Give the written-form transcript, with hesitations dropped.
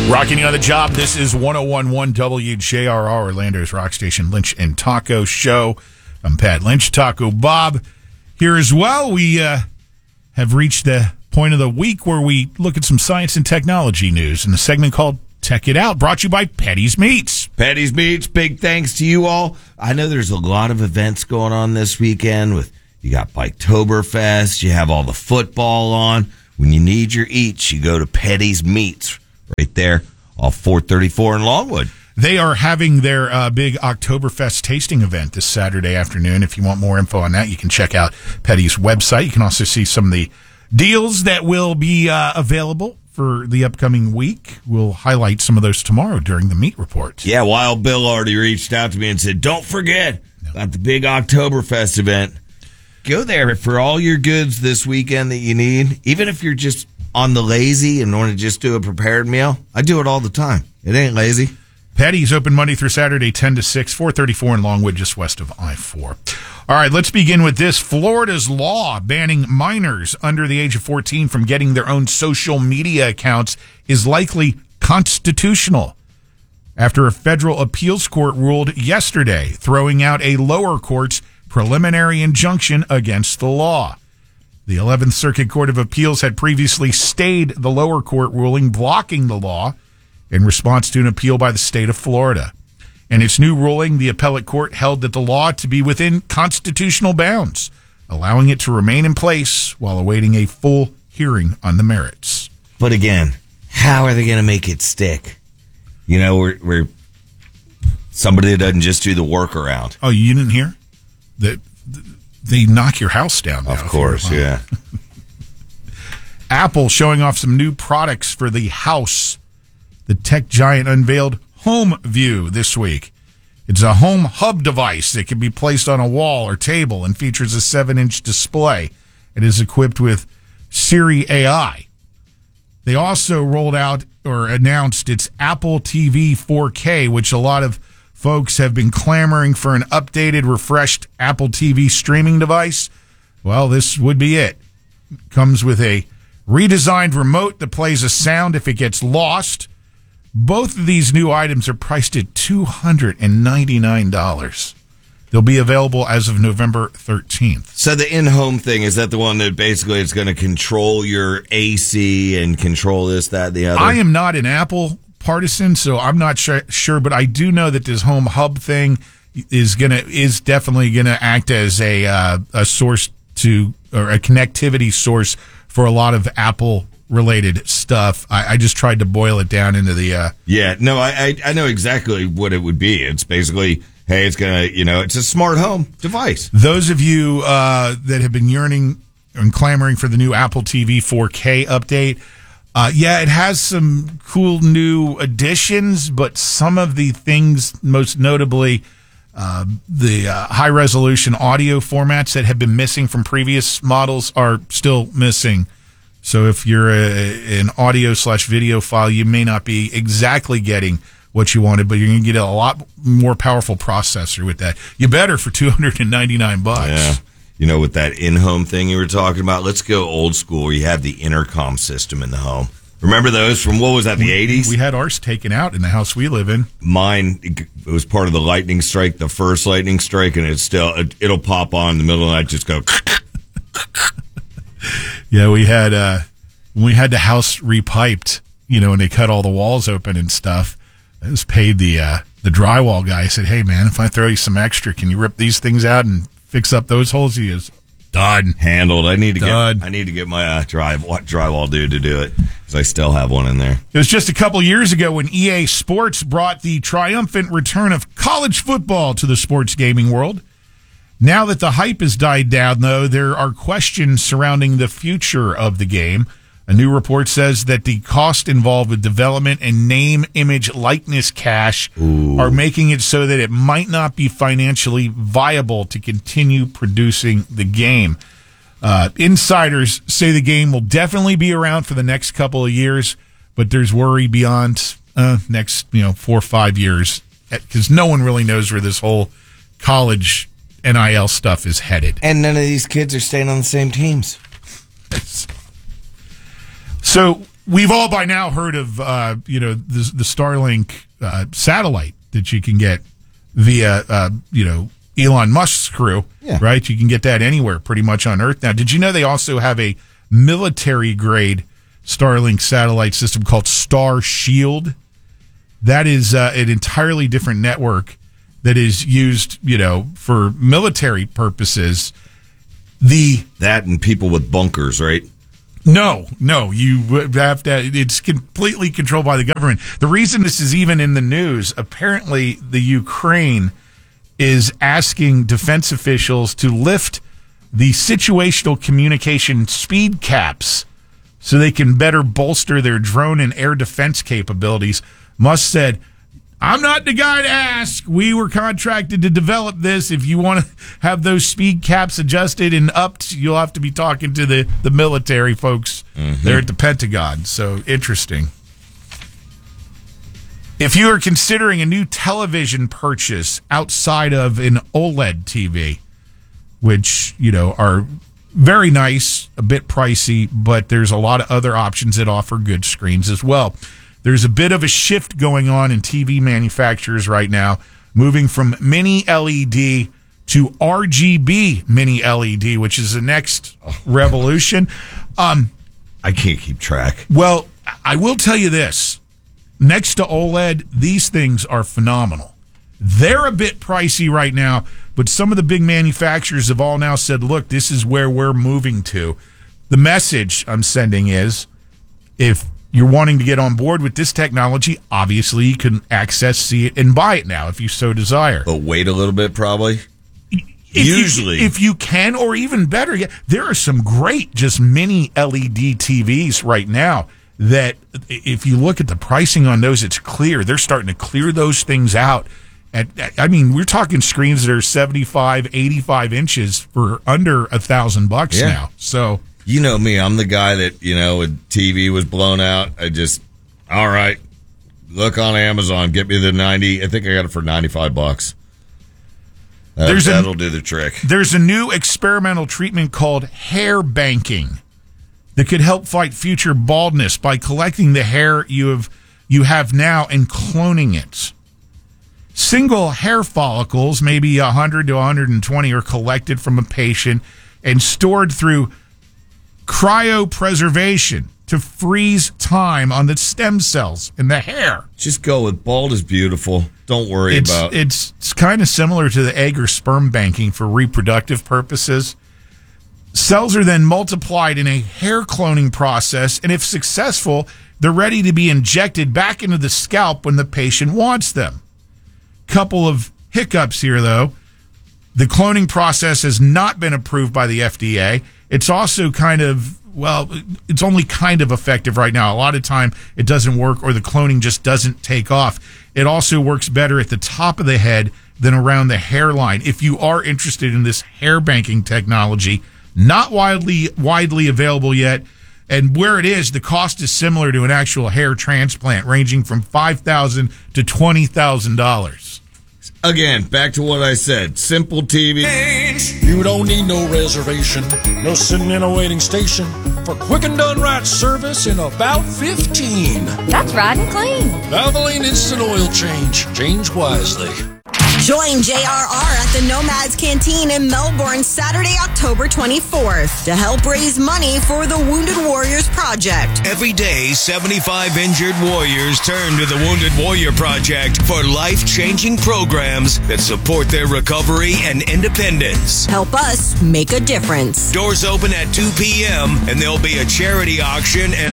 Rocking you on the job. This is 101.1 WJRR, Orlando's rock station, Lynch and Taco Show. I'm Pat Lynch, Taco Bob here as well. We have reached the point of the week where we look at some science and technology news in the segment called Tech It Out, brought to you by Petty's Meats. Petty's Meats, big thanks to you all. I know there's a lot of events going on this weekend. You got Biketoberfest, you have all the football on. When you need your eats, you go to Petty's Meats. Right there, off 434 in Longwood. They are having their big Oktoberfest tasting event this Saturday afternoon. If you want more info on that, you can check out Petty's website. You can also see some of the deals that will be available for the upcoming week. We'll highlight some of those tomorrow during the meat report. Yeah, Wild Bill already reached out to me and said, don't forget about the big Oktoberfest event. Go there for all your goods this weekend that you need, even if you're just on the lazy and want to just do a prepared meal. I do it all the time. It ain't lazy. Petty's open Monday through Saturday, 10 to 6, 434 in Longwood, just west of I-4. All right, let's begin with this. Florida's law banning minors under the age of 14 from getting their own social media accounts is likely constitutional after a federal appeals court ruled yesterday, throwing out a lower court's preliminary injunction against the law. The 11th Circuit Court of Appeals had previously stayed the lower court ruling blocking the law in response to an appeal by the state of Florida. In its new ruling, the appellate court held that the law to be within constitutional bounds, allowing it to remain in place while awaiting a full hearing on the merits. But again, how are they going to make it stick? You know, we're somebody that doesn't just do the workaround. Oh, you didn't hear? They knock your house down now. Of course, yeah. Apple showing off some new products for the house. The tech giant unveiled HomeView this week. It's a home hub device that can be placed on a wall or table and features a 7-inch display. It is equipped with Siri AI. They also rolled out or announced its Apple TV 4K, which a lot of folks have been clamoring for an updated, refreshed Apple TV streaming device. Well, this would be it. Comes with a redesigned remote that plays a sound if it gets lost. Both of these new items are priced at $299. They'll be available as of November 13th. So the in-home thing, is that the one that basically is going to control your AC and control this, that, the other? I am not an Apple partisan, so I'm not sure, but I do know that this home hub thing is definitely gonna act as a source to, or a connectivity source for a lot of Apple related stuff. I just tried to boil it down into the I know exactly what it would be. It's basically, hey, it's gonna, it's a smart home device. Those of you that have been yearning and clamoring for the new Apple TV 4K update, it has some cool new additions, but some of the things, most notably the high-resolution audio formats that have been missing from previous models, are still missing. So if you're an audio/video file, you may not be exactly getting what you wanted, but you're going to get a lot more powerful processor with that. You better for $299. Yeah. With that in-home thing you were talking about, let's go old school where you have the intercom system in the home. Remember those from, what was that, the 80s? We had ours taken out in the house we live in. Mine, it was part of the lightning strike, the first lightning strike, and it'll pop on in the middle of the night, just go. Yeah, we had the house repiped, and they cut all the walls open and stuff. I just paid the drywall guy. I said, hey, man, if I throw you some extra, can you rip these things out and fix up those holes? He is done. Handled. I need to get my drywall dude to do it, because I still have one in there. It was just a couple years ago when EA Sports brought the triumphant return of college football to the sports gaming world. Now that the hype has died down, though, there are questions surrounding the future of the game. A new report says that the cost involved with development and name, image, likeness cache are making it so that it might not be financially viable to continue producing the game. Insiders say the game will definitely be around for the next couple of years, but there's worry beyond next 4 or 5 years, because no one really knows where this whole college NIL stuff is headed. And none of these kids are staying on the same teams. So We've all by now heard of, the Starlink satellite that you can get via, Elon Musk's crew, right? You can get that anywhere pretty much on Earth now. Did you know they also have a military-grade Starlink satellite system called Star Shield? That is an entirely different network that is used, for military purposes. That and people with bunkers, right? No, you have to. It's completely controlled by the government. The reason this is even in the news, apparently, the Ukraine is asking defense officials to lift the situational communication speed caps so they can better bolster their drone and air defense capabilities. Musk said, I'm not the guy to ask. We were contracted to develop this. If you want to have those speed caps adjusted and upped, you'll have to be talking to the military folks there at the Pentagon. So interesting. If you are considering a new television purchase outside of an OLED TV, which, are very nice, a bit pricey, but there's a lot of other options that offer good screens as well. There's a bit of a shift going on in TV manufacturers right now, moving from mini LED to RGB mini LED, which is the next revolution. I can't keep track. Well, I will tell you this. Next to OLED, these things are phenomenal. They're a bit pricey right now, but some of the big manufacturers have all now said, look, this is where we're moving to. The message I'm sending is, if you're wanting to get on board with this technology, obviously you can access, see it, and buy it now if you so desire. But wait a little bit, probably. If you can, or even better, there are some great just mini LED TVs right now that if you look at the pricing on those, it's clear. They're starting to clear those things out. We're talking screens that are 75, 85 inches for under $1,000 now. So, you know me, I'm the guy that, when TV was blown out, all right, look on Amazon, get me the 90. I think I got it for $95. That'll do the trick. There's a new experimental treatment called hair banking that could help fight future baldness by collecting the hair you have now and cloning it. Single hair follicles, maybe 100 to 120, are collected from a patient and stored through cryopreservation to freeze time on the stem cells in the hair. Just go with bald is beautiful. Don't worry about it. It's kind of similar to the egg or sperm banking for reproductive purposes. Cells are then multiplied in a hair cloning process, and if successful, they're ready to be injected back into the scalp when the patient wants them. Couple of hiccups here, though. The cloning process has not been approved by the FDA. It's also it's only kind of effective right now. A lot of time it doesn't work, or the cloning just doesn't take off. It also works better at the top of the head than around the hairline. If you are interested in this hair banking technology, not widely available yet, and where it is, the cost is similar to an actual hair transplant, ranging from $5,000 to $20,000. Again, back to what I said. Simple TV. You don't need no reservation, no sitting in a waiting station for quick and done right service in about 15. That's right and clean. Valvoline Instant Oil Change. Change wisely. Join JRR at the Nomads Canteen in Melbourne Saturday, October 24th to help raise money for the Wounded Warriors Project. Every day, 75 injured warriors turn to the Wounded Warrior Project for life-changing programs that support their recovery and independence. Help us make a difference. Doors open at 2 p.m. and there'll be a charity auction and